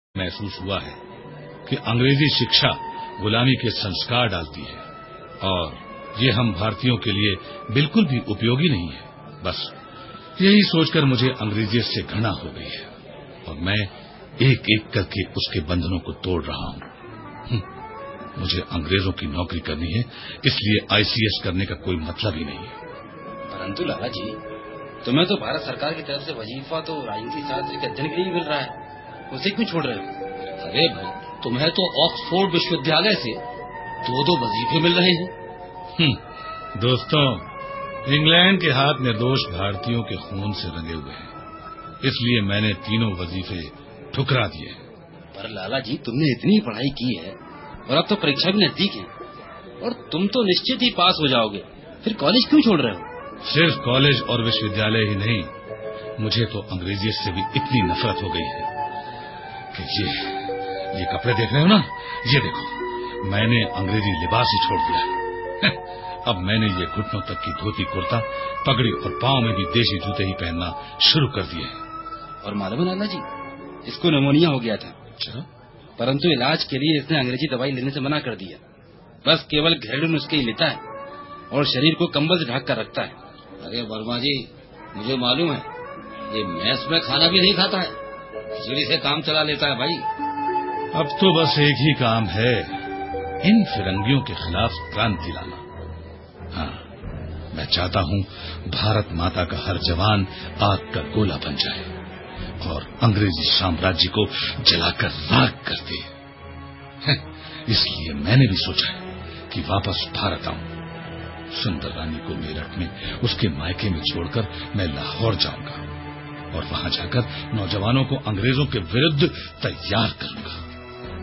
महसूस हुआ है कि अंग्रेजी शिक्षा गुलामी के संस्कार डालती है और ये हम भारतीयों के लिए बिल्कुल भी उपयोगी नहीं है। बस यही सोचकर मुझे अंग्रेजियत से घृणा हो गई है और मैं एक एक करके उसके बंधनों को तोड़ रहा हूं। मुझे अंग्रेजों की नौकरी करनी है, इसलिए आईसीएस करने का कोई मतलब ही नहीं है। परंतु लाला जी, तुम्हें तो भारत सरकार की तरफ से वजीफा तो राजनीति शास्त्र के अध्ययन के लिए मिल रहा है, उसे क्यों छोड़ रहे हो? अरे भाई, तुम्हें तो ऑक्सफोर्ड विश्वविद्यालय से दो वजीफे मिल रहे हैं। दोस्तों, इंग्लैंड के हाथ निर्दोष भारतीयों के खून से रंगे हुए हैं, इसलिए मैंने तीनों वजीफे ठुकरा दिए। पर लाला जी, तुमने इतनी पढ़ाई की है और अब तो परीक्षा भी नजदीक है और तुम तो निश्चित ही पास हो जाओगे, फिर कॉलेज क्यों छोड़ रहे हो? सिर्फ कॉलेज और विश्वविद्यालय ही नहीं, मुझे तो अंग्रेजियत से भी इतनी नफरत हो गई है कि ये कपड़े देख रहे हो ना, ये देखो, मैंने अंग्रेजी लिबास ही छोड़ दिया है। अब मैंने ये घुटनों तक की धोती कुर्ता, पगड़ी और पांव में भी देशी जूते ही पहनना शुरू कर दिए हैं। और मालूम है लाला जी, इसको निमोनिया हो गया था। अच्छा? परंतु इलाज के लिए इसने अंग्रेजी दवाई लेने से मना कर दिया। बस केवल घरेलू नुस्खे ही लेता है और शरीर को कंबल से ढक कर रखता है। अरे वर्मा जी, मुझे मालूम है, ये मैस में खाना भी नहीं खाता है, खिचड़ी से काम चला लेता है भाई। अब तो बस एक ही काम है, इन फिरंगियों के खिलाफ क्रांति लाना। हाँ, मैं चाहता हूँ भारत माता का हर जवान आग का गोला बन जाए और अंग्रेजी साम्राज्य को जलाकर राख कर दे। इसलिए मैंने भी सोचा है कि वापस भारत आऊं। सुंदर रानी को मेरठ में उसके मायके में छोड़कर मैं लाहौर जाऊंगा और वहां जाकर नौजवानों को अंग्रेजों के विरुद्ध तैयार करूंगा।